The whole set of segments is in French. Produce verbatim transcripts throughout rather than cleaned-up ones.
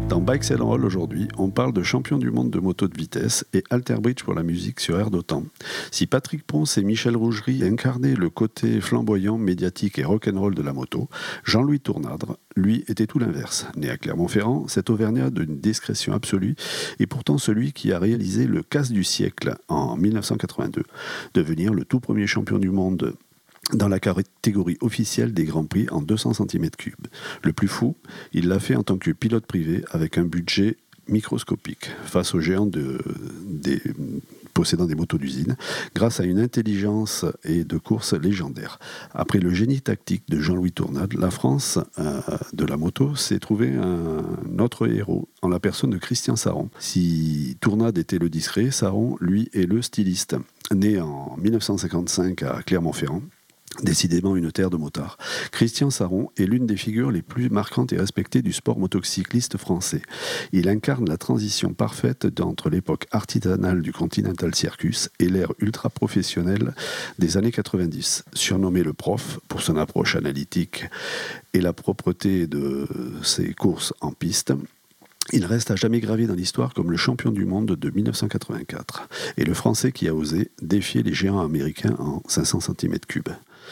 Dans Bikes and Roll aujourd'hui, on parle de champion du monde de moto de vitesse et Alter Bridge pour la musique sur air d'Otan. Si Patrick Ponce et Michel Rougerie incarnaient le côté flamboyant, médiatique et rock'n'roll de la moto, Jean-Louis Tournadre, lui, était tout l'inverse. Né à Clermont-Ferrand, cet Auvergnat d'une discrétion absolue est pourtant celui qui a réalisé le casse du siècle en dix-neuf cent quatre-vingt-deux, devenir le tout premier champion du monde dans la catégorie officielle des Grands Prix en deux cents centimètres cubes. Le plus fou, il l'a fait en tant que pilote privé avec un budget microscopique face aux géants de, des, possédant des motos d'usine, grâce à une intelligence et de course légendaire. Après le génie tactique de Jean-Louis Tournadre, la France euh, de la moto s'est trouvé un autre héros en la personne de Christian Saron. Si Tournadre était le discret, Saron, lui, est le styliste. Né en dix-neuf cent cinquante-cinq à Clermont-Ferrand, décidément une terre de motards, Christian Saron est l'une des figures les plus marquantes et respectées du sport motocycliste français. Il incarne la transition parfaite entre l'époque artisanale du Continental Circus et l'ère ultra-professionnelle des années quatre-vingt-dix. Surnommé le prof pour son approche analytique et la propreté de ses courses en piste, il reste à jamais gravé dans l'histoire comme le champion du monde de dix-neuf cent quatre-vingt-quatre et le Français qui a osé défier les géants américains en cinq cents centimètres cubes.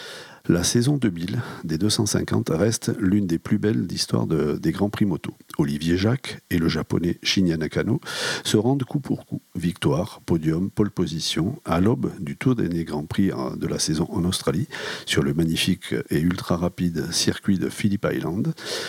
La saison deux mille des deux cent cinquante reste l'une des plus belles d'histoire de, des Grands Prix moto. Olivier Jacques et le japonais Shinya Nakano se rendent coup pour coup. Victoire, podium, pole position à l'aube du tout dernier Grand Prix de la saison en Australie sur le magnifique et ultra rapide circuit de Phillip Island.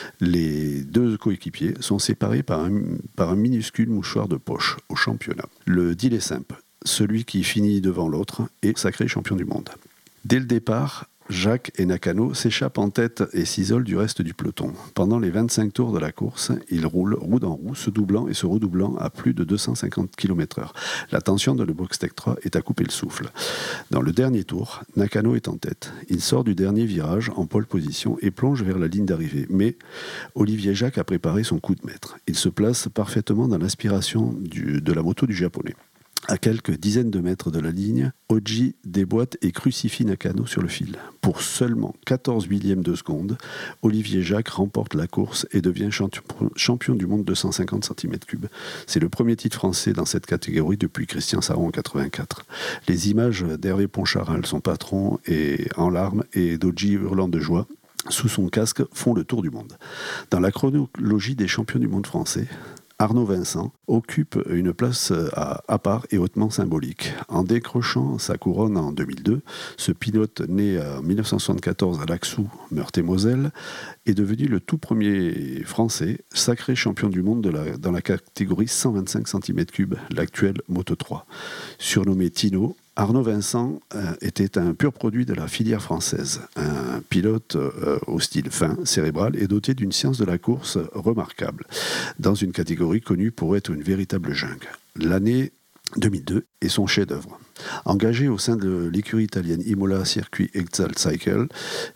Les deux coéquipiers sont séparés par un, par un minuscule mouchoir de poche au championnat. Le deal est simple, celui qui finit devant l'autre est sacré champion du monde. Dès le départ, Jacques et Nakano s'échappent en tête et s'isolent du reste du peloton. Pendant les vingt-cinq tours de la course, ils roulent roue dans roue, se doublant et se redoublant à plus de deux cent cinquante kilomètres heure. La tension de le Box Tech trois est à couper le souffle. Dans le dernier tour, Nakano est en tête. Il sort du dernier virage en pole position et plonge vers la ligne d'arrivée. Mais Olivier Jacques a préparé son coup de maître. Il se place parfaitement dans l'aspiration du, de la moto du japonais. À quelques dizaines de mètres de la ligne, Oji déboîte et crucifie Nakano sur le fil. Pour seulement quatorze millièmes de seconde, Olivier Jacques remporte la course et devient champion du monde deux cent cinquante centimètres cubes. C'est le premier titre français dans cette catégorie depuis Christian Saron en quatre-vingt-quatre. Les images d'Hervé Poncharal, son patron, et en larmes, et d'Oji hurlant de joie sous son casque font le tour du monde. Dans la chronologie des champions du monde français, Arnaud Vincent occupe une place à, à part et hautement symbolique. En décrochant sa couronne en deux mille deux, ce pilote né en dix-neuf cent soixante-quatorze à Laxou, Meurthe-et-Moselle, est devenu le tout premier Français sacré champion du monde de la, dans la catégorie cent vingt-cinq centimètres cubes, l'actuelle Moto trois. Surnommé Tino, Arnaud Vincent euh, était un pur produit de la filière française, un pilote euh, au style fin, cérébral et doté d'une science de la course remarquable, dans une catégorie connue pour être une véritable jungle. L'année deux mille deux est son chef-d'œuvre. Engagé au sein de l'écurie italienne Imola Circuit Exalt Cycle,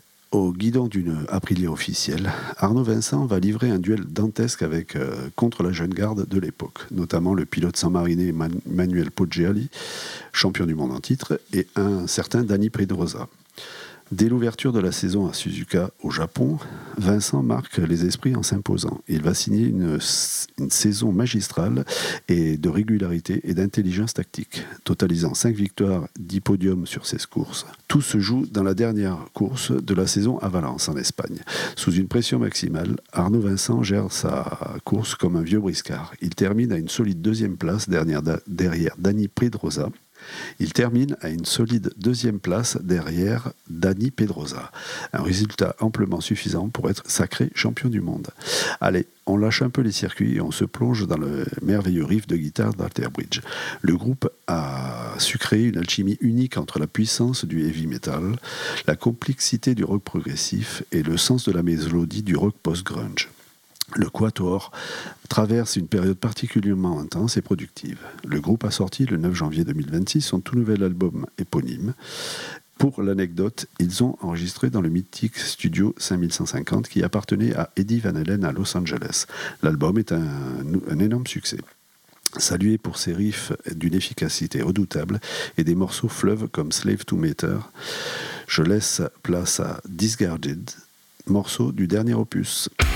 au guidon d'une Aprilia officielle, Arnaud Vincent va livrer un duel dantesque avec, euh, contre la jeune garde de l'époque, notamment le pilote sanmarinais Man- Manuel Poggiali, champion du monde en titre, et un certain Dani Pedrosa. Dès l'ouverture de la saison à Suzuka, au Japon, Vincent marque les esprits en s'imposant. Il va signer une, une saison magistrale et de régularité et d'intelligence tactique, totalisant cinq victoires, dix podiums sur seize courses. Tout se joue dans la dernière course de la saison à Valence, en Espagne. Sous une pression maximale, Arnaud Vincent gère sa course comme un vieux briscard. Il termine à une solide deuxième place derrière, derrière Dani Pedrosa. Il termine à une solide deuxième place derrière Dani Pedrosa. Un résultat amplement suffisant pour être sacré champion du monde. Allez, on lâche un peu les circuits et on se plonge dans le merveilleux riff de guitare d'Alter Bridge. Le groupe a su créer une alchimie unique entre la puissance du heavy metal, la complexité du rock progressif et le sens de la mélodie du rock post-grunge. Le Quatuor traverse une période particulièrement intense et productive. Le groupe a sorti le neuf janvier deux mille vingt-six son tout nouvel album éponyme. Pour l'anecdote, ils ont enregistré dans le mythique studio cinq mille cent cinquante qui appartenait à Eddie Van Halen à Los Angeles. L'album est un, un énorme succès. Salué pour ses riffs d'une efficacité redoutable et des morceaux fleuves comme Slave to Meter, je laisse place à Discarded, morceau du dernier opus.